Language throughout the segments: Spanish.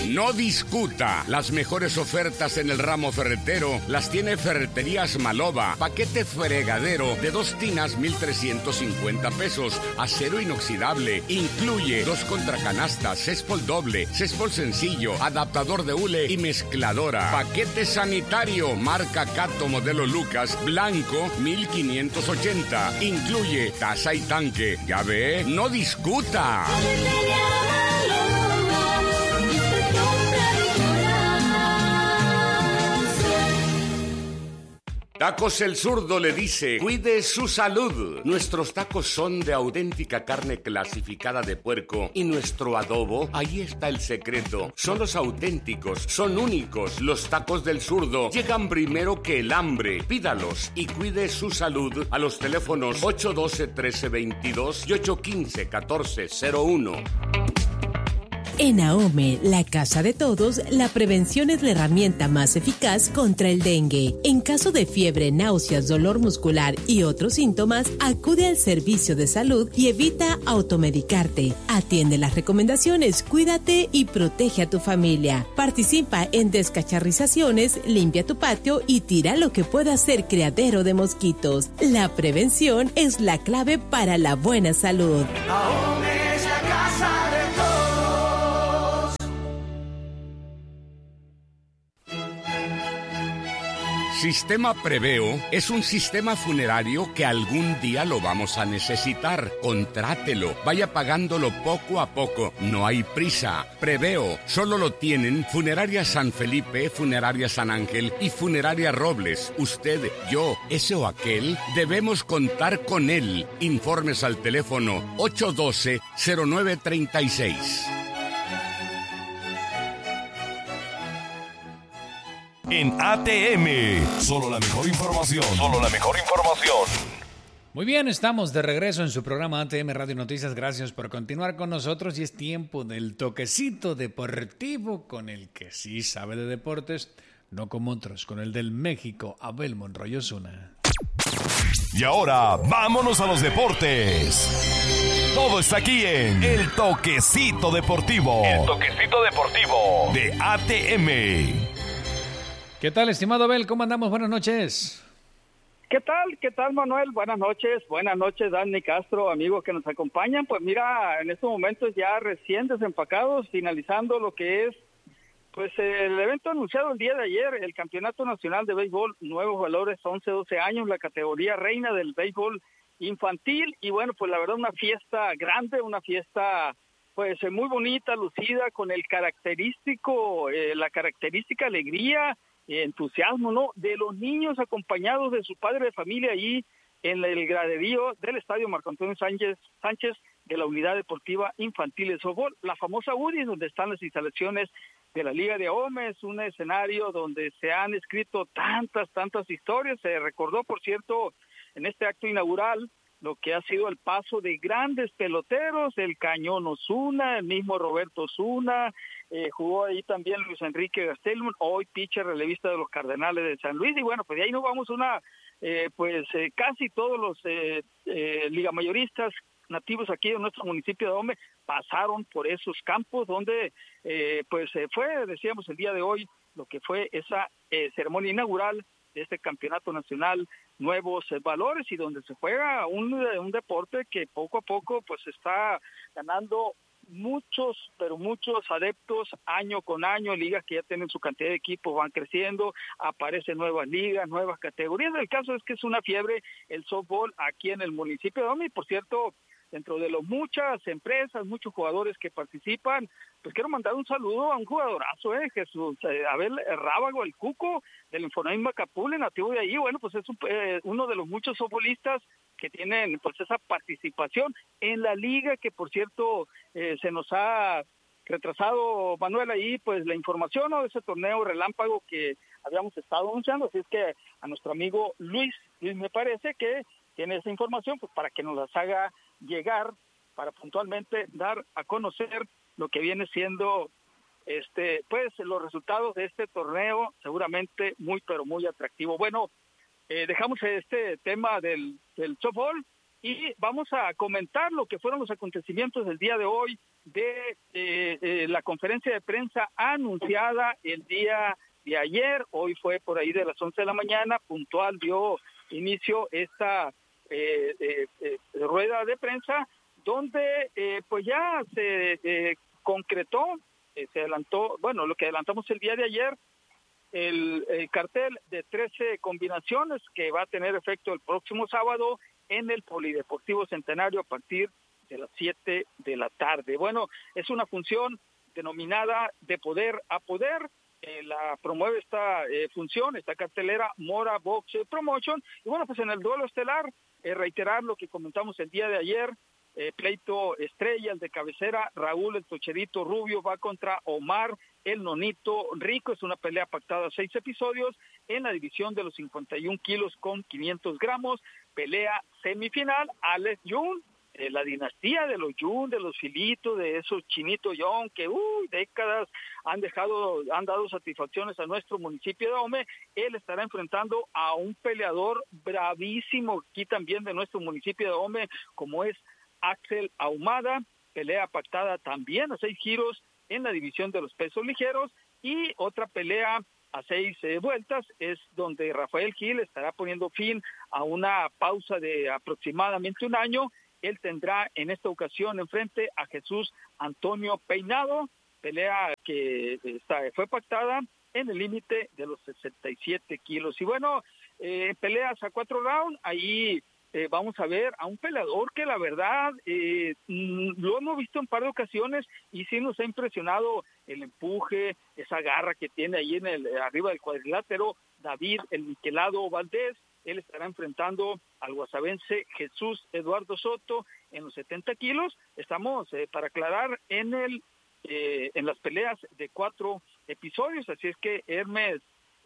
No discuta. Las mejores ofertas en el ramo ferretero las tiene Ferreterías Maloba. Paquete fregadero de 2 tinas, 1,350 pesos. Acero inoxidable. Incluye 2 contracanastas, céspol doble, céspol sencillo, adaptador de hule y mezcladora. Paquete sanitario, marca Cato modelo Lucas, blanco, 1,580. Incluye taza y tanque. Ya ve, no discuta. Tacos El Zurdo le dice, cuide su salud. Nuestros tacos son de auténtica carne clasificada de puerco y nuestro adobo, ahí está el secreto. Son los auténticos, son únicos. Los tacos del Zurdo llegan primero que el hambre. Pídalos y cuide su salud a los teléfonos 812-1322 y 815-1401. En AOME, la casa de todos, la prevención es la herramienta más eficaz contra el dengue. En caso de fiebre, náuseas, dolor muscular y otros síntomas, acude al servicio de salud y evita automedicarte. Atiende las recomendaciones, cuídate y protege a tu familia. Participa en descacharrizaciones, limpia tu patio y tira lo que pueda ser criadero de mosquitos. La prevención es la clave para la buena salud. AOME es la casa de todos. Sistema Preveo es un sistema funerario que algún día lo vamos a necesitar. Contrátelo, vaya pagándolo poco a poco, no hay prisa. Preveo solo lo tienen Funeraria San Felipe, Funeraria San Ángel y Funeraria Robles. Usted, yo, ese o aquel, debemos contar con él. Informes al teléfono 812-0936. En ATM, solo la mejor información. Solo la mejor información. Muy bien, estamos de regreso en su programa ATM Radio Noticias. Gracias por continuar con nosotros y es tiempo del toquecito deportivo con el que sí sabe de deportes, no como otros, con el del México, Abel Monroy Osuna. Y ahora, vámonos a los deportes. Todo está aquí en El Toquecito Deportivo. El Toquecito Deportivo de ATM. ¿Qué tal, estimado Abel? ¿Cómo andamos? Buenas noches. ¿Qué tal, Manuel? Buenas noches, Dani Castro, amigos que nos acompañan. Pues mira, en estos momentos ya recién desempacados, finalizando lo que es pues el evento anunciado el día de ayer, el Campeonato Nacional de Béisbol, nuevos valores, 11-12 años, la categoría reina del béisbol infantil. Y bueno, pues la verdad una fiesta grande, una fiesta pues muy bonita, lucida, con el la característica alegría, entusiasmo, ¿no?, de los niños acompañados de su padre de familia allí en el graderío del estadio Marco Antonio Sánchez de la Unidad Deportiva Infantil de Softball, la famosa UDI, donde están las instalaciones de la Liga de AOME. Es un escenario donde se han escrito tantas historias. Se recordó, por cierto, en este acto inaugural, lo que ha sido el paso de grandes peloteros, el Cañón Osuna, el mismo Roberto Osuna, jugó ahí también Luis Enrique Gastelum, hoy pitcher relevista de los Cardenales de San Luis. Y bueno, pues de ahí nos vamos casi todos los ligamayoristas nativos aquí en nuestro municipio de AOME pasaron por esos campos donde fue, decíamos el día de hoy, lo que fue esa ceremonia inaugural de este campeonato nacional, nuevos valores, y donde se juega un deporte que poco a poco pues está ganando muchos adeptos año con año, ligas que ya tienen su cantidad de equipos, van creciendo, aparecen nuevas ligas, nuevas categorías. El caso es que es una fiebre el softball aquí en el municipio de AOME. Y por cierto, dentro de las muchas empresas, muchos jugadores que participan, pues quiero mandar un saludo a un jugadorazo, Jesús Abel Rábago, el Cuco, del Infonavit Macapule, nativo de ahí. Bueno, pues es uno de los muchos softballistas que tienen pues esa participación en la liga, que por cierto se nos ha retrasado, Manuel, ahí pues la información, ¿no?, de ese torneo relámpago que habíamos estado anunciando. Así es que a nuestro amigo Luis me parece que tiene esa información, pues para que nos las haga llegar, para puntualmente dar a conocer lo que viene siendo pues los resultados de este torneo, seguramente muy pero muy atractivo. Bueno, dejamos este tema del softball y vamos a comentar lo que fueron los acontecimientos del día de hoy de la conferencia de prensa anunciada el día de ayer. Hoy fue por ahí de las 11 de la mañana, puntual dio inicio esta rueda de prensa, donde pues ya se concretó, se adelantó, bueno, lo que adelantamos el día de ayer, el cartel de 13 combinaciones que va a tener efecto el próximo sábado en el Polideportivo Centenario a partir de las 7 de la tarde. Bueno, es una función denominada de poder a poder. La promueve esta función, esta cartelera, Mora Box Promotion. Y bueno, pues en el duelo estelar, reiterar lo que comentamos el día de ayer, pleito estrella, el de cabecera, Raúl el Tocherito Rubio va contra Omar el Nonito Rico. Es una pelea pactada a 6 episodios en la división de los 51 kilos con 500 gramos, pelea semifinal. Alex Young, la dinastía de los Jun, de los Filitos, de esos Chinito Young, que décadas han dado satisfacciones a nuestro municipio de Ahome. Él estará enfrentando a un peleador bravísimo aquí también de nuestro municipio de Ahome, como es Axel Ahumada. Pelea pactada también a 6 giros en la división de los pesos ligeros, y otra pelea a 6 vueltas es donde Rafael Gil estará poniendo fin a una pausa de aproximadamente un año. Él tendrá en esta ocasión enfrente a Jesús Antonio Peinado, pelea que fue pactada en el límite de los 67 kilos. Y bueno, peleas a 4 rounds, ahí vamos a ver a un peleador que la verdad lo hemos visto en par de ocasiones y sí nos ha impresionado el empuje, esa garra que tiene ahí arriba del cuadrilátero, David el Miquelado Valdés. Él estará enfrentando al guasavense Jesús Eduardo Soto en los 70 kilos. Estamos, para aclarar, en las peleas de 4 episodios, así es que Hermes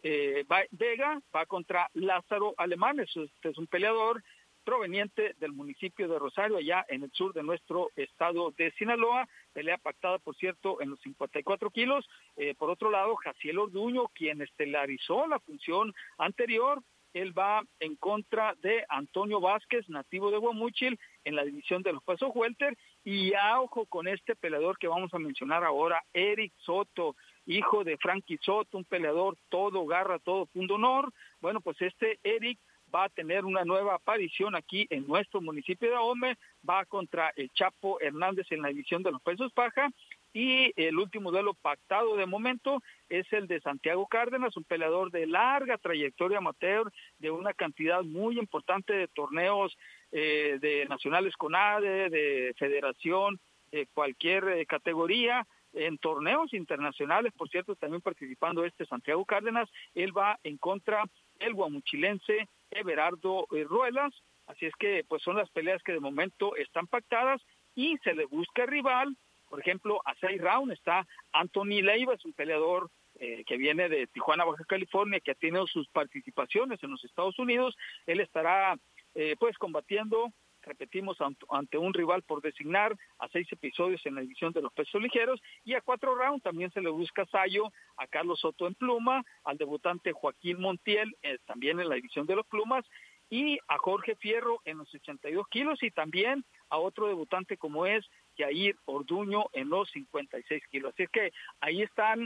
Vega va contra Lázaro Alemán. Es un peleador proveniente del municipio de Rosario, allá en el sur de nuestro estado de Sinaloa. Pelea pactada, por cierto, en los 54 kilos. Por otro lado, Jaciel Orduño, quien estelarizó la función anterior, él va en contra de Antonio Vázquez, nativo de Guamúchil, en la división de los pesos welter. Y a ojo con este peleador que vamos a mencionar ahora, Eric Soto, hijo de Frankie Soto, un peleador todo garra, todo punto honor. Bueno, pues este Eric va a tener una nueva aparición aquí en nuestro municipio de Ahome, va contra el Chapo Hernández en la división de los pesos paja. Y el último duelo pactado de momento es el de Santiago Cárdenas, un peleador de larga trayectoria amateur, de una cantidad muy importante de torneos de nacionales CONADE, de federación, de cualquier categoría, en torneos internacionales, por cierto, también participando Santiago Cárdenas. Él va en contra el guamuchilense Everardo Ruelas. Así es que pues son las peleas que de momento están pactadas y se le busca rival. Por ejemplo, a 6 rounds está Anthony Leiva, es un peleador que viene de Tijuana, Baja California, que ha tenido sus participaciones en los Estados Unidos. Él estará pues combatiendo, repetimos, ante un rival por designar, a 6 episodios en la división de los pesos ligeros. Y a 4 rounds también se le busca sallo a Carlos Soto en pluma, al debutante Joaquín Montiel, también en la división de los plumas, y a Jorge Fierro en los 82 kilos, y también a otro debutante como es Yair Orduño en los 56 kilos. Así es que ahí están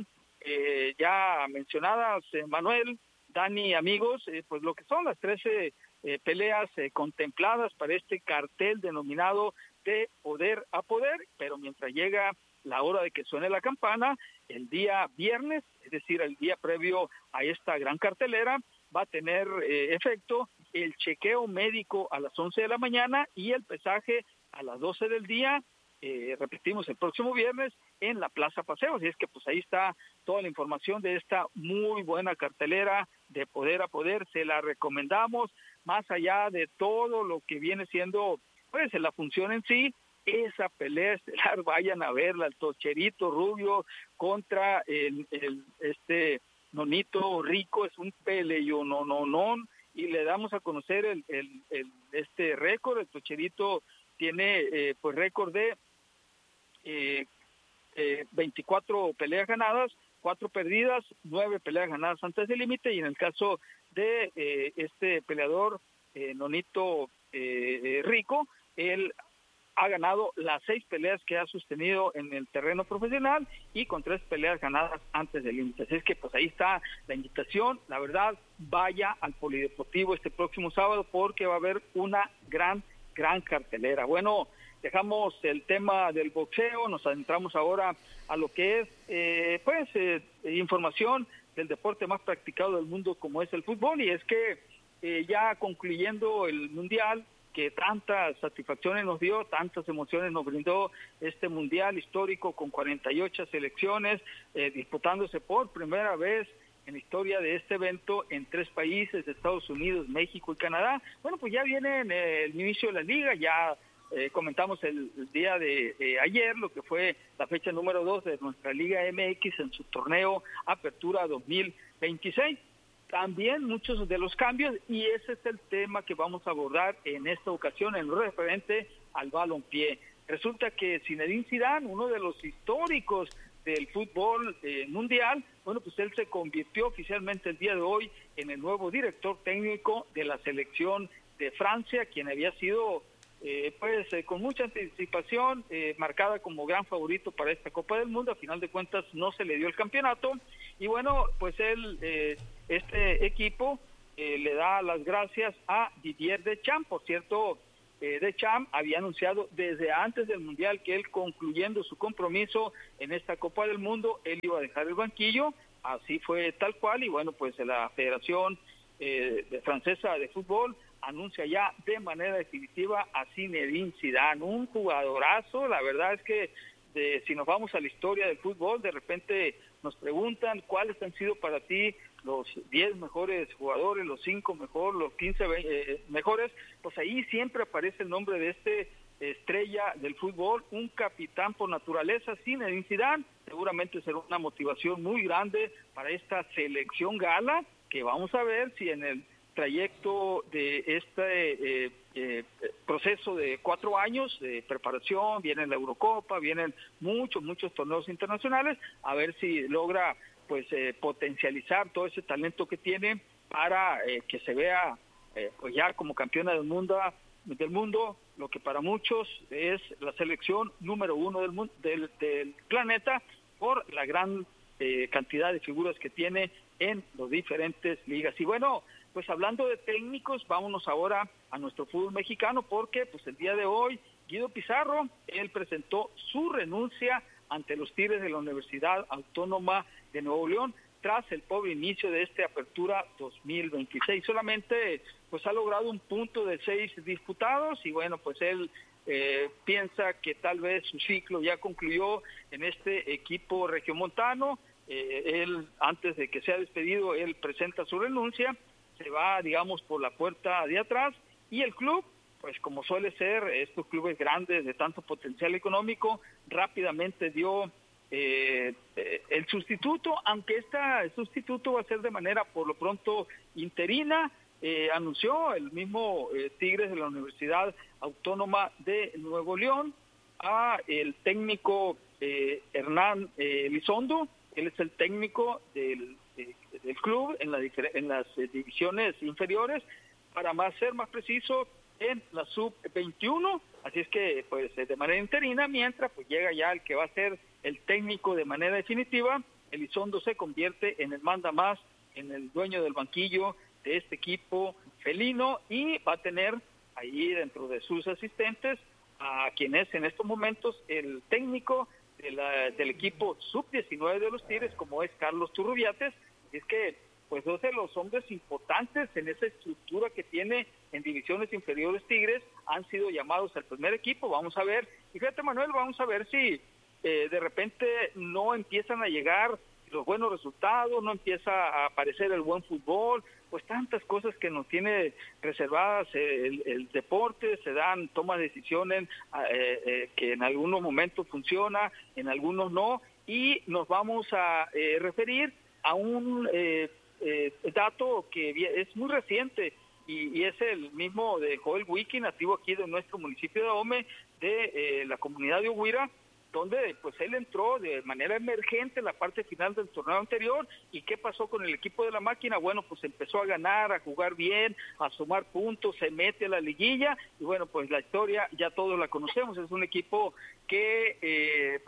ya mencionadas, Manuel, Dani, amigos, pues lo que son las 13 peleas contempladas para este cartel denominado de poder a poder. Pero mientras llega la hora de que suene la campana, el día viernes, es decir, el día previo a esta gran cartelera, va a tener efecto el chequeo médico a las 11 de la mañana y el pesaje a las 12 del día, repetimos, el próximo viernes en la Plaza Paseo. Así es que pues ahí está toda la información de esta muy buena cartelera de poder a poder. Se la recomendamos, más allá de todo lo que viene siendo pues la función en sí, esa pelea estelar, vayan a verla, el Tocherito Rubio contra este Nonito Rico. Es un peleonononón, y le damos a conocer este récord. El Tocherito tiene pues récord de 24 peleas ganadas, 4 perdidas, 9 peleas ganadas antes del límite. Y en el caso de este peleador Nonito Rico, él ha ganado las 6 peleas que ha sostenido en el terreno profesional y con 3 peleas ganadas antes del límite. Así es que pues ahí está la invitación. La verdad, vaya al Polideportivo este próximo sábado porque va a haber una gran cartelera. Bueno, dejamos el tema del boxeo, nos adentramos ahora a lo que es información del deporte más practicado del mundo como es el fútbol, y es que ya concluyendo el Mundial, que tantas satisfacciones nos dio, tantas emociones nos brindó este mundial histórico con 48 selecciones disputándose por primera vez en la historia de este evento en 3 países, Estados Unidos, México y Canadá. Bueno, pues ya viene el inicio de la liga, ya comentamos el día de ayer lo que fue la fecha número 2 de nuestra Liga MX en su torneo Apertura 2026. También muchos de los cambios, y ese es el tema que vamos a abordar en esta ocasión en lo referente al balompié. Resulta que Zinedine Zidane, uno de los históricos del fútbol mundial, bueno, pues él se convirtió oficialmente el día de hoy en el nuevo director técnico de la selección de Francia, quien había sido con mucha anticipación marcada como gran favorito para esta Copa del Mundo. A final de cuentas no se le dio el campeonato, y bueno, pues él este equipo le da las gracias a Didier Deschamps. Por cierto, Deschamps había anunciado desde antes del Mundial que él, concluyendo su compromiso en esta Copa del Mundo, él iba a dejar el banquillo. Así fue tal cual, y bueno, pues la Federación Francesa de Fútbol anuncia ya de manera definitiva a Zinedine Zidane, un jugadorazo. La verdad es que si nos vamos a la historia del fútbol, de repente nos preguntan cuáles han sido para ti los 10 mejores jugadores, los 5 mejores, los 15 mejores, pues ahí siempre aparece el nombre de este estrella del fútbol, un capitán por naturaleza, Zinedine Zidane. Seguramente será una motivación muy grande para esta selección gala, que vamos a ver si en el trayecto de este proceso de 4 años de preparación, viene la Eurocopa, vienen muchos torneos internacionales, a ver si logra pues potencializar todo ese talento que tiene para que se vea pues ya como campeona del mundo, lo que para muchos es la selección número 1 del planeta por la gran cantidad de figuras que tiene en las diferentes ligas. Y bueno, pues hablando de técnicos, vámonos ahora a nuestro fútbol mexicano, porque pues el día de hoy Guido Pizarro, él presentó su renuncia ante los Tigres de la Universidad Autónoma de Nuevo León tras el pobre inicio de esta Apertura 2026. Solamente pues ha logrado un punto de 6 disputados, y bueno, pues él piensa que tal vez su ciclo ya concluyó en este equipo regiomontano. Él, antes de que sea despedido, él presenta su renuncia, se va, digamos, por la puerta de atrás, y el club, pues como suele ser, estos clubes grandes de tanto potencial económico, rápidamente dio el sustituto, aunque este sustituto va a ser de manera por lo pronto interina. Anunció el mismo Tigres de la Universidad Autónoma de Nuevo León a el técnico Hernán Elizondo. Él es el técnico del club en las divisiones inferiores, para ser más preciso, en la sub-21, así es que pues de manera interina, mientras pues llega ya el que va a ser el técnico de manera definitiva. Elizondo se convierte en el manda más, en el dueño del banquillo de este equipo felino, y va a tener ahí dentro de sus asistentes a quien es en estos momentos el técnico del equipo sub-19 de los Tigres, como es Carlos Turrubiates. Es que pues dos de los hombres importantes en esa estructura que tiene en divisiones inferiores Tigres han sido llamados al primer equipo. Vamos a ver, y fíjate, Manuel, vamos a ver si de repente no empiezan a llegar los buenos resultados, no empieza a aparecer el buen fútbol, pues tantas cosas que nos tiene reservadas el deporte. Se dan, toma decisiones que en algunos momentos funciona, en algunos no, y nos vamos a referir a un dato que es muy reciente, y es el mismo de Joel Wiki, nativo aquí de nuestro municipio de Ahome, de la comunidad de Oguira, donde pues él entró de manera emergente en la parte final del torneo anterior. ¿Y qué pasó con el equipo de la máquina? Bueno, pues empezó a ganar, a jugar bien, a sumar puntos, se mete a la liguilla, y bueno, pues la historia ya todos la conocemos. Es un equipo que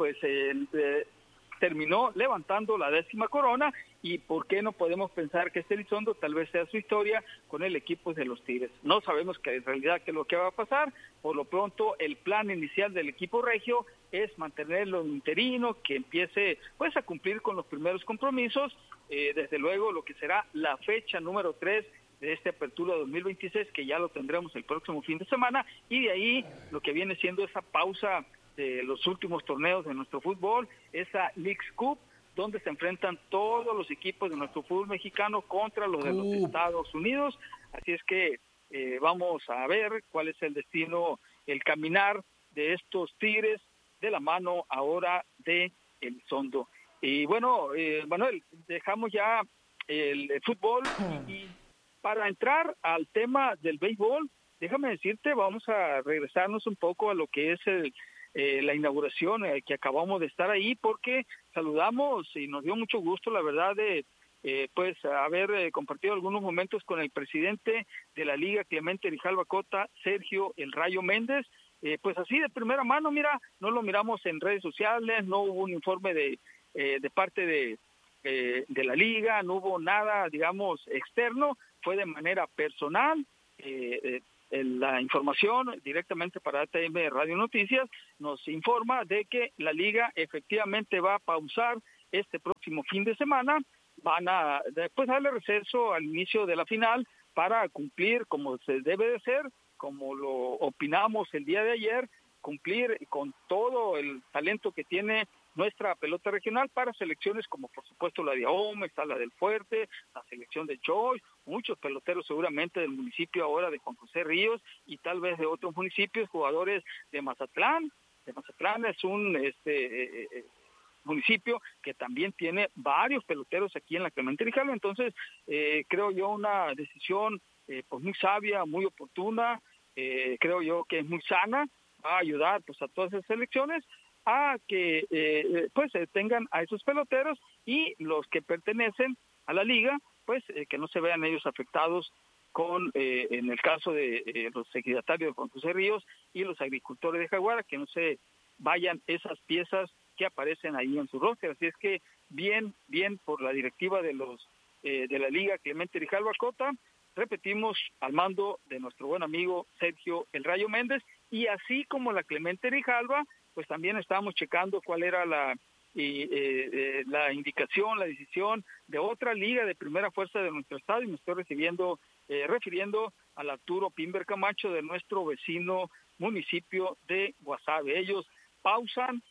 terminó levantando la 10ª corona, y por qué no podemos pensar que este Elizondo tal vez sea su historia con el equipo de los Tigres. No sabemos que en realidad qué es lo que va a pasar. Por lo pronto el plan inicial del equipo regio es mantenerlo en interino, que empiece pues a cumplir con los primeros compromisos, desde luego lo que será la fecha número 3 de esta apertura 2026, que ya lo tendremos el próximo fin de semana, y de ahí lo que viene siendo esa pausa de los últimos torneos de nuestro fútbol, esa Leagues Cup, donde se enfrentan todos los equipos de nuestro fútbol mexicano contra los de los Estados Unidos. Así es que vamos a ver cuál es el destino, el caminar de estos Tigres de la mano ahora de Elizondo. Y bueno, Manuel, dejamos ya el fútbol y para entrar al tema del béisbol, déjame decirte, vamos a regresarnos un poco a lo que es la inauguración que acabamos de estar ahí, porque saludamos y nos dio mucho gusto, la verdad, de pues haber compartido algunos momentos con el presidente de la Liga, Clemente Grijalva Cota, Sergio El Rayo Méndez. Pues así de primera mano, mira, no lo miramos en redes sociales, no hubo un informe de parte de la Liga, no hubo nada, digamos, externo, fue de manera personal. La información directamente para ATM Radio Noticias nos informa de que la Liga efectivamente va a pausar este próximo fin de semana. Van a después darle receso al inicio de la final para cumplir como se debe de ser, como lo opinamos el día de ayer, cumplir con todo el talento que tiene nuestra pelota regional para selecciones como por supuesto la de Ahome, está la del Fuerte, la selección de Choy, muchos peloteros seguramente del municipio ahora de Juan José Ríos y tal vez de otros municipios, jugadores de Mazatlán. Mazatlán es un municipio que también tiene varios peloteros aquí en la Clemente Grijalva. Entonces creo yo una decisión pues muy sabia, muy oportuna, creo yo que es muy sana, va a ayudar pues a todas esas selecciones a que pues tengan a esos peloteros, y los que pertenecen a la liga pues que no se vean ellos afectados con en el caso de los ejidatarios de Juan José Ríos y los agricultores de Jaguara, que no se vayan esas piezas que aparecen ahí en su roster. Así es que bien por la directiva de los de la Liga Clemente Grijalva Cota, repetimos, al mando de nuestro buen amigo Sergio El Rayo Méndez, y así como la Clemente Grijalva, pues también estábamos checando cuál era la indicación, la decisión de otra liga de primera fuerza de nuestro estado, y me estoy refiriendo al Arturo Pimber Camacho de nuestro vecino municipio de Guasave. Ellos pausan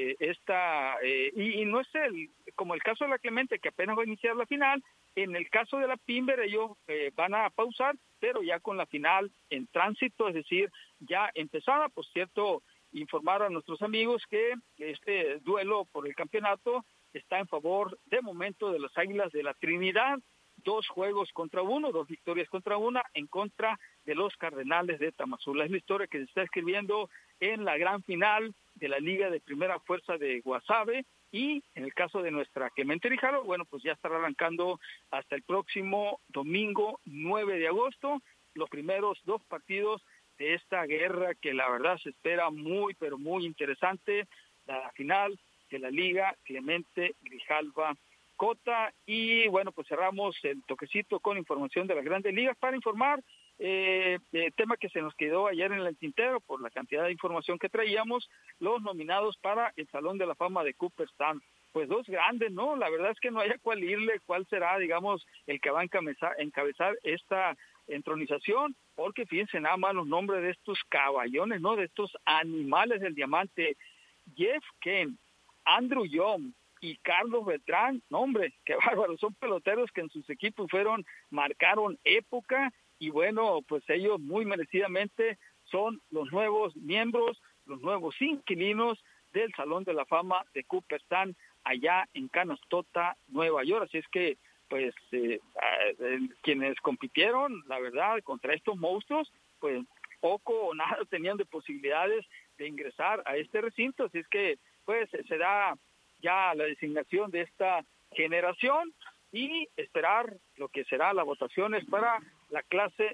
y no es como el caso de la Clemente, que apenas va a iniciar la final. En el caso de la Pimber ellos van a pausar, pero ya con la final en tránsito, es decir, ya empezada. Por cierto, informar a nuestros amigos que este duelo por el campeonato está en favor de momento de las Águilas de la Trinidad, 2 juegos contra 1, 2 victorias contra 1 en contra de los Cardenales de Tamazula. Es la historia que se está escribiendo en la gran final de la Liga de Primera Fuerza de Guasave, y en el caso de nuestra Clemente Grijalva, bueno, pues ya estará arrancando hasta el próximo domingo 9 de agosto los primeros 2 partidos de esta guerra que la verdad se espera muy, pero muy interesante, la final de la Liga Clemente Grijalva Cota. Y bueno, pues cerramos el toquecito con información de las grandes ligas para informar tema que se nos quedó ayer en el tintero por la cantidad de información que traíamos, los nominados para el Salón de la Fama de Cooperstown. Pues 2 grandes, ¿no? La verdad es que no hay a cuál irle, cuál será, digamos, el que va a encabezar esta entronización, porque fíjense nada más los nombres de estos caballones, ¿no? De estos animales del diamante: Jeff Kent, Andrew Young y Carlos Beltrán. No, hombre, qué bárbaro, son peloteros que en sus equipos marcaron época, y bueno, pues ellos muy merecidamente son los nuevos miembros, los nuevos inquilinos del Salón de la Fama de Cooperstown allá en Canastota, Nueva York. Así es que pues quienes compitieron, la verdad, contra estos monstruos, pues poco o nada tenían de posibilidades de ingresar a este recinto. Así es que pues se da ya la designación de esta generación y esperar lo que será las votaciones para la clase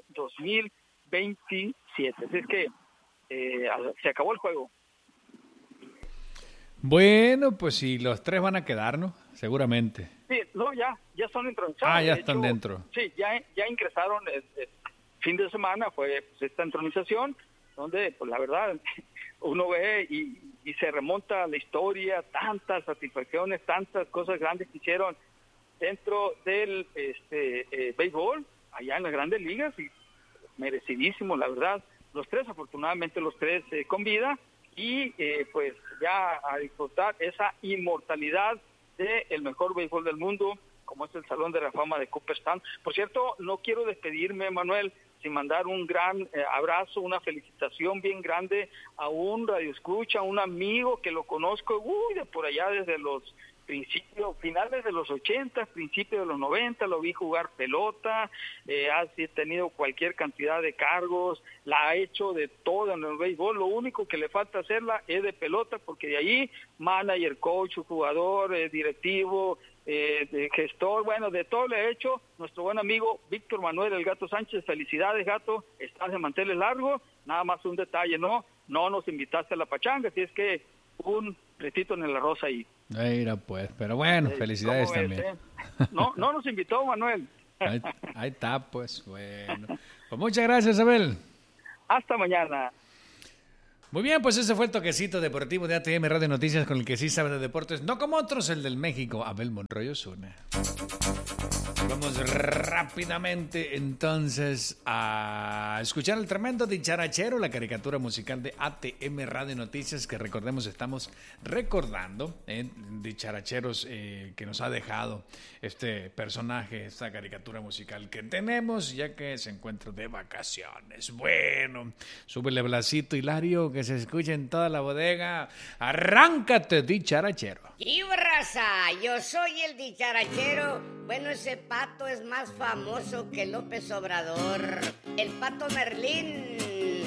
2027. Así es que se acabó el juego. Bueno, pues si los 3 van a quedar, ¿no? Seguramente. Sí, no, ya son entronizados. Ya están dentro. Sí, ya ingresaron el fin de semana, fue pues, esta entronización, donde pues la verdad uno ve y se remonta a la historia, tantas satisfacciones, tantas cosas grandes que hicieron dentro del béisbol, allá en las grandes ligas, y merecidísimo, la verdad. Los 3, afortunadamente los 3 con vida, y pues ya a disfrutar esa inmortalidad del mejor béisbol del mundo, como es el Salón de la Fama de Cooperstown. Por cierto, no quiero despedirme, Manuel, sin mandar un gran abrazo, una felicitación bien grande a un radioescucha, a un amigo que lo conozco, de por allá desde los finales de los 80, principios de los 90, lo vi jugar pelota, ha tenido cualquier cantidad de cargos, la ha hecho de todo en el béisbol, lo único que le falta hacerla es de pelota, porque de ahí, manager, coach, jugador, directivo, de gestor, bueno, de todo le ha hecho nuestro buen amigo Víctor Manuel El Gato Sánchez. Felicidades, Gato, estás de manteles largos. Nada más un detalle, no nos invitaste a la pachanga, así es que un retito en el arroz ahí. Mira pues, pero bueno, felicidades también. No nos invitó, Manuel. Ahí está, pues, bueno. Pues muchas gracias, Abel. Hasta mañana. Muy bien, pues ese fue el toquecito deportivo de ATM Radio Noticias con el que sí sabe de deportes, no como otros, el del México, Abel Monroy Osuna. Vamos rápidamente entonces a escuchar el tremendo Dicharachero, la caricatura musical de ATM Radio Noticias, que recordemos estamos recordando, Dicharacheros que nos ha dejado este personaje, esta caricatura musical que tenemos ya que se encuentra de vacaciones. Bueno, súbele Blasito Hilario, que se escuche en toda la bodega. Arráncate, Dicharachero. Y raza, yo soy el Dicharachero. Bueno, ese pato es más famoso que López Obrador. El pato Merlín,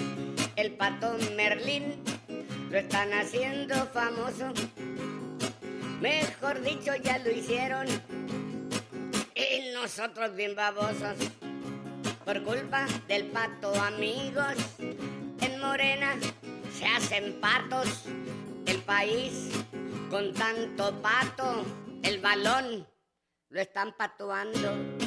lo están haciendo famoso. Mejor dicho, ya lo hicieron. Y nosotros bien babosos. Por culpa del pato, amigos, en Morena se hacen patos. El país con tanto pato, el balón lo están patuando.